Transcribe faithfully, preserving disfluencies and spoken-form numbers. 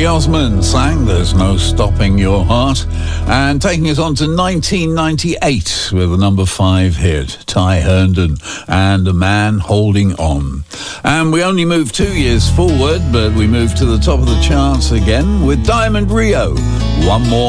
Gary Osmond sang There's No Stopping Your Heart, and taking us on to nineteen ninety-eight with the number five hit, Ty Herndon and A Man Holding On. And we only moved two years forward, but we moved to the top of the charts again with Diamond Rio, One More